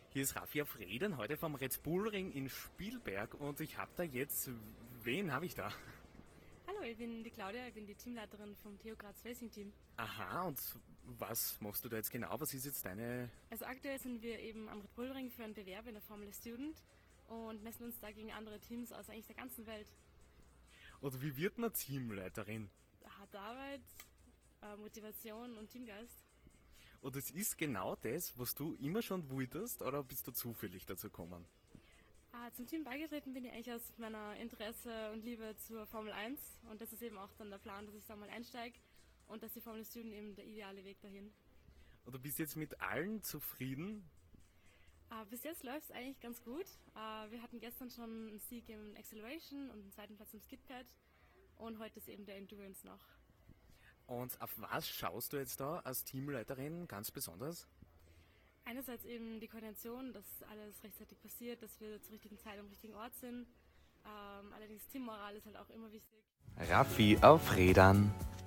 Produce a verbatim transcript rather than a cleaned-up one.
Hier ist Raffi auf Rädern, heute vom Red Bull Ring in Spielberg und ich habe da jetzt, wen habe ich da? Hallo, ich bin die Claudia, ich bin die Teamleiterin vom Theo Graz Racing Team. Aha, und was machst du da jetzt genau? Was ist jetzt deine... Also aktuell sind wir eben am Red Bull Ring für einen Bewerb in der Formel Student und messen uns da gegen andere Teams aus eigentlich der ganzen Welt. Oder wie wird man Teamleiterin? Harte Arbeit, äh, Motivation und Teamgeist. Und es ist genau das, was du immer schon wolltest, oder bist du zufällig dazu gekommen? Äh, zum Team beigetreten bin ich eigentlich aus meiner Interesse und Liebe zur Formel eins und das ist eben auch dann der Plan, dass ich da mal einsteige und dass die Formel Student eben der ideale Weg dahin. Und du bist jetzt mit allen zufrieden? Äh, bis jetzt läuft es eigentlich ganz gut. Äh, wir hatten gestern schon einen Sieg im Acceleration und einen zweiten Platz im Skidpad und heute ist eben der Endurance noch. Und auf was schaust du jetzt da als Teamleiterin ganz besonders? Einerseits eben die Koordination, dass alles rechtzeitig passiert, dass wir zur richtigen Zeit am richtigen Ort sind. Ähm, allerdings Teammoral ist halt auch immer wichtig. Raffi auf Rädern.